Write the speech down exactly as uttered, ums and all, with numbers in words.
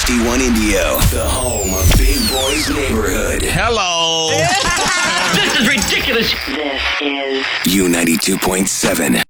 sixty-one Indio, the home of Big Boy's Neighborhood. Hello. This is ridiculous. This is U ninety-two point seven.